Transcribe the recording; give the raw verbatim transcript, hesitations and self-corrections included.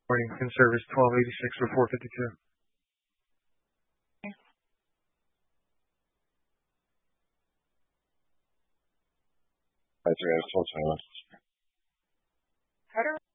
Morning. In service twelve eighty-six or four fifty-two. That's right. Full time. Carter